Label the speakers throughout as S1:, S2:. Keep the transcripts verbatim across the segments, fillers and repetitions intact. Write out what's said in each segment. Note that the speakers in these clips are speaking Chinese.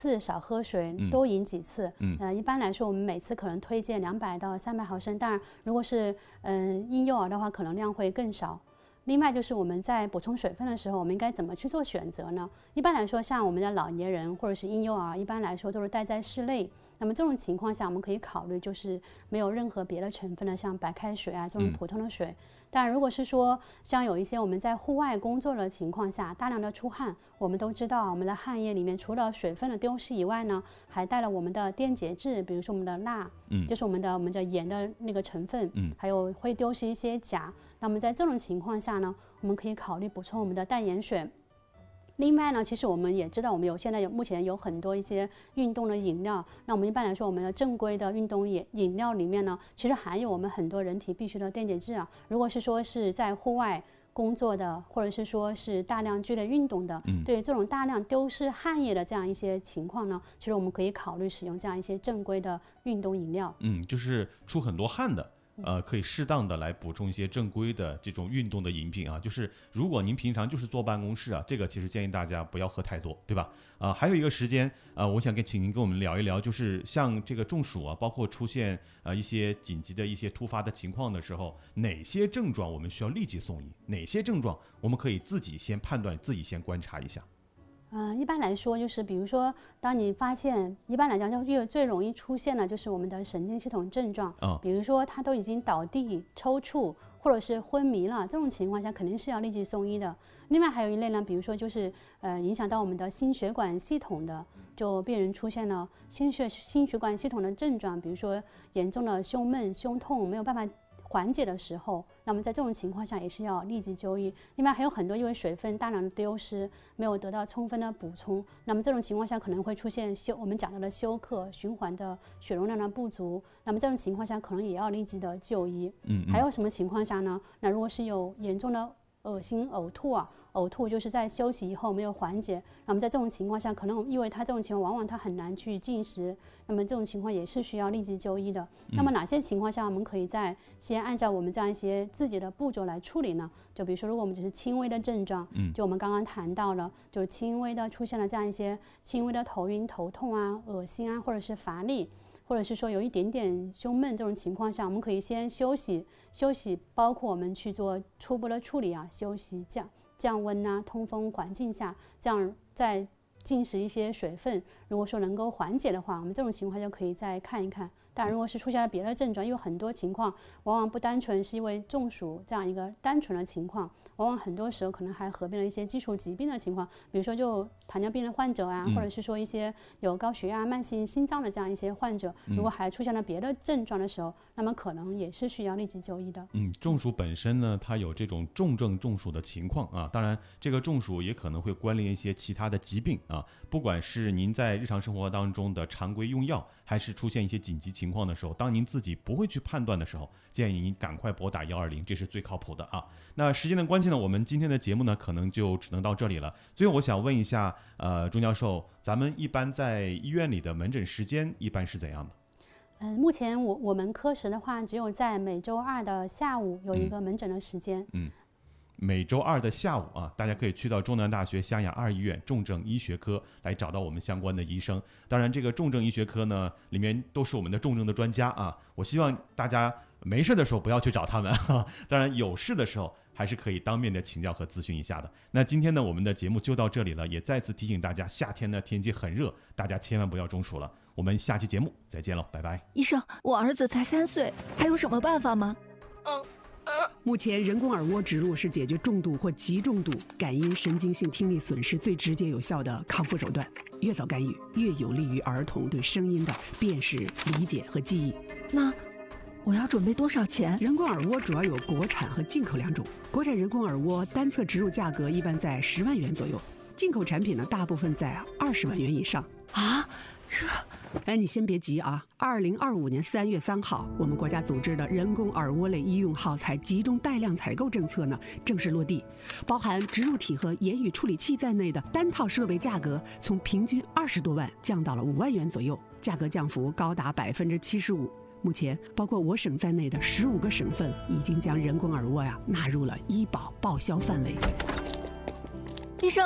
S1: 次少喝水，多饮几次。嗯，呃，一般来说，我们每次可能推荐两百到三百毫升。当然，如果是嗯婴幼儿的话，可能量会更少。另外就是我们在补充水分的时候，我们应该怎么去做选择呢？一般来说，像我们的老年人或者是婴幼儿，一般来说都是待在室内。那么这种情况下，我们可以考虑就是没有任何别的成分的，像白开水啊这种普通的水。嗯、当然，如果是说像有一些我们在户外工作的情况下，大量的出汗，我们都知道我们的汗液里面除了水分的丢失以外呢，还带了我们的电解质，比如说我们的钠，嗯，就是我们的我们的盐的那个成分，嗯，还有会丢失一些钾。那么在这种情况下呢，我们可以考虑补充我们的淡盐水。另外呢，其实我们也知道，我们有现在有目前有很多一些运动的饮料。那我们一般来说，我们的正规的运动饮饮料里面呢，其实含有我们很多人体必需的电解质啊。如果是说是在户外工作的，或者是说是大量剧烈运动的，嗯，对于这种大量丢失汗液的这样一些情况呢，其实我们可以考虑使用这样一些正规的运动饮料。
S2: 嗯，就是出很多汗的。呃，可以适当的来补充一些正规的这种运动的饮品啊。就是如果您平常就是坐办公室啊，这个其实建议大家不要喝太多，对吧？啊、呃，还有一个时间，呃，我想跟请您跟我们聊一聊，就是像这个中暑啊，包括出现呃一些紧急的一些突发的情况的时候，哪些症状我们需要立即送医？哪些症状我们可以自己先判断，自己先观察一下？
S1: 嗯、呃，一般来说，就是比如说，当你发现，一般来讲，就最容易出现的就是我们的神经系统症状，嗯、比如说他都已经倒地、抽搐或者是昏迷了，这种情况下肯定是要立即送医的。另外还有一类呢，比如说就是呃影响到我们的心血管系统的，就病人出现了心血心血管系统的症状，比如说严重的胸闷、胸痛，没有办法缓解的时候，那么在这种情况下也是要立即就医。另外还有很多因为水分大量的丢失，没有得到充分的补充，那么这种情况下可能会出现休我们讲到的休克、循环的血容量的不足，那么这种情况下可能也要立即的就医。嗯, 嗯，还有什么情况下呢？那如果是有严重的恶心、呕吐啊，呕吐就是在休息以后没有缓解，那么在这种情况下，可能因为他这种情况往往他很难去进食，那么这种情况也是需要立即就医的。嗯、那么哪些情况下我们可以在先按照我们这样一些自己的步骤来处理呢？就比如说，如果我们只是轻微的症状，嗯，就我们刚刚谈到了，就是轻微的出现了这样一些轻微的头晕、头痛啊、恶心啊，或者是乏力。或者是说有一点点胸闷这种情况下，我们可以先休息休息，包括我们去做初步的处理啊，休息降降温啊，通风环境下，这样再进食一些水分，如果说能够缓解的话，我们这种情况就可以再看一看。当然如果是出现了别的症状，因为很多情况往往不单纯是因为中暑这样一个单纯的情况，往往很多时候可能还合并了一些基础疾病的情况，比如说就糖尿病的患者啊，嗯、或者是说一些有高血压、慢性心脏的这样一些患者，如果还出现了别的症状的时候，那么可能也是需要立即就医的。
S2: 嗯，中暑本身呢，它有这种重症中暑的情况啊，当然这个中暑也可能会关联一些其他的疾病啊，不管是您在日常生活当中的常规用药，还是出现一些紧急情况的时候，当您自己不会去判断的时候，建议您赶快拨打一二零，这是最靠谱的啊。那时间的关系呢，我们今天的节目呢，可能就只能到这里了。最后我想问一下，呃，钟教授，咱们一般在医院里的门诊时间一般是怎样的？
S1: 嗯，目前我我们科室的话，只有在每周二的下午有一个门诊的时间。嗯。嗯
S2: 每周二的下午啊，大家可以去到中南大学湘雅二医院重症医学科来找到我们相关的医生。当然，这个重症医学科呢，里面都是我们的重症的专家啊。我希望大家没事的时候不要去找他们，哈，当然有事的时候还是可以当面的请教和咨询一下的。那今天呢，我们的节目就到这里了，也再次提醒大家，夏天呢天气很热，大家千万不要中暑了。我们下期节目再见喽，拜拜。
S3: 医生，我儿子才三岁，还有什么办法吗？
S4: 嗯。目前人工耳蜗植入是解决重度或极重度感音神经性听力损失最直接有效的康复手段。越早干预，越有利于儿童对声音的辨识、理解和记忆。
S3: 那我要准备多少钱？
S4: 人工耳蜗主要有国产和进口两种。国产人工耳蜗单侧植入价格一般在十万元左右，进口产品呢大部分在二十万元以上。
S3: 啊，这……
S4: 哎，你先别急啊！二零二五年三月三号，我们国家组织的人工耳蜗类医用耗材集中带量采购政策呢正式落地，包含植入体和言语处理器在内的单套设备价格从平均二十多万降到了五万元左右，价格降幅高达百分之七十五。目前，包括我省在内的十五个省份已经将人工耳蜗呀纳入了医保报销范围。
S3: 医生，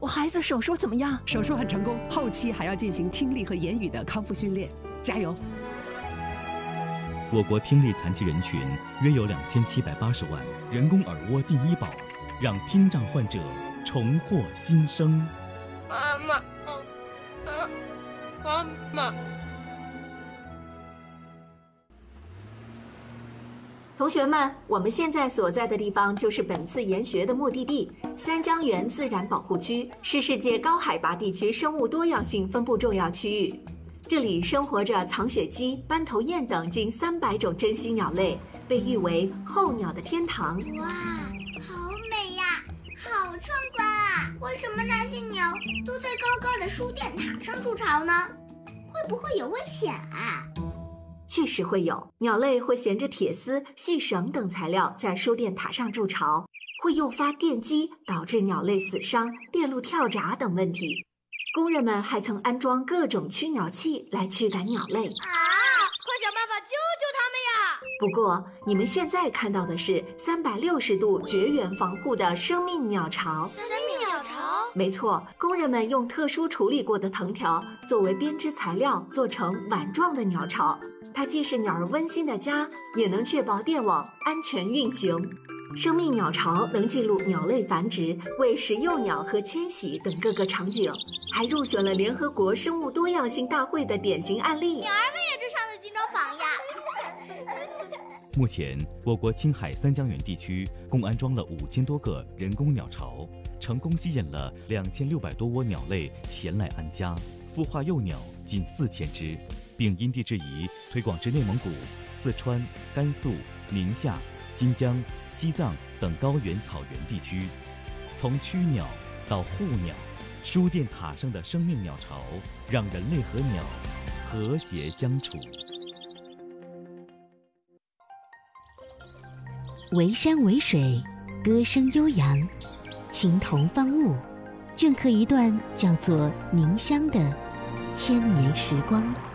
S3: 我孩子手术怎么样？
S4: 手术很成功，后期还要进行听力和言语的康复训练，加油！
S5: 我国听力残疾人群约有两千七百八十万，人工耳蜗进医保，让听障患者重获新生。
S6: 妈妈，嗯，妈妈。
S7: 同学们，我们现在所在的地方就是本次研学的目的地——三江源自然保护区，是世界高海拔地区生物多样性分布重要区域。这里生活着藏雪鸡、斑头雁等近三百种珍稀鸟类，被誉为候鸟的天堂。
S8: 哇，好美呀，好壮观啊！为什么那些鸟都在高高的输电塔上筑巢呢？会不会有危险啊？
S7: 确实会有，鸟类会衔着铁丝、细绳等材料在输电塔上筑巢，会诱发电击，导致鸟类死伤、电路跳闸等问题。工人们还曾安装各种驱鸟器来驱赶鸟类。
S6: 啊！快想办法救救他们呀！
S7: 不过，你们现在看到的是三百六十度绝缘防护的生命鸟巢。
S6: 生命鸟巢？
S7: 没错，工人们用特殊处理过的藤条作为编织材料，做成碗状的鸟巢。它既是鸟儿温馨的家，也能确保电网安全运行。生命鸟巢能记录鸟类繁殖、喂食幼鸟和迁徙等各个场景，还入选了联合国生物多样性大会的典型案例。
S8: 鸟儿们也住上了金钟房呀！
S5: 目前，我国青海三江源地区共安装了五千多个人工鸟巢，成功吸引了两千六百多窝鸟类前来安家，孵化幼鸟近四千只，并因地制宜推广至内蒙古、四川、甘肃、宁夏、新疆、西藏等高原草原地区。从驱鸟到护鸟，输电塔上的生命鸟巢让人类和鸟和谐相处。
S9: 围山围水，歌声悠扬，青铜方物，镌刻一段叫做宁乡的千年时光。